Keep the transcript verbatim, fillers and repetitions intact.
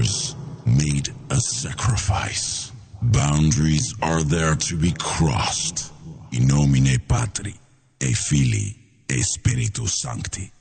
fathers made a sacrifice. Boundaries are there to be crossed. In nomine Patri, e Filii, e Spiritus Sancti.